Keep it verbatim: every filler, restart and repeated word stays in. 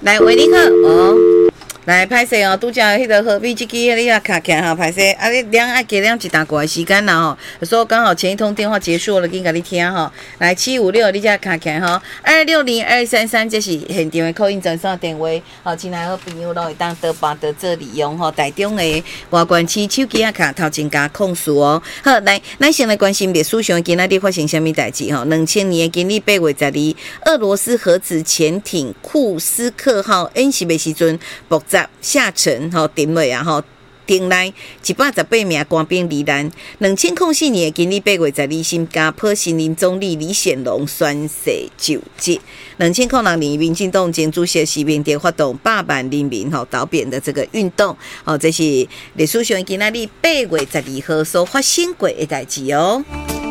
来，维尼克哦。来拍摄哦，拄则迄个何必这支你啊卡起哈拍摄，啊你两爱给两一大过时间啦吼，所以刚好前一通电话结束了，紧甲你听吼。来七五六你才卡起吼，二六零二三三这是现场的扣印专线电话，吼，亲爱好朋友都会当得办得做利用吼，台中的外关市手机啊卡头前加控诉哦。好，来，咱先来关心历史上今仔日发生什么代志吼？两千年今日八月十二，俄罗斯核子潜艇库斯克号演习的时阵，爆炸下沉吼，沉落啊吼。艇内一百十八名官兵罹难。两千零四年今日八月十二，新加坡新任总理李显龙宣誓就职。两千零六年，民进党前主席习近平发动百万人民吼倒扁的这个运动，哦，这是历史上今仔日八月十二号所发生过的代志哦。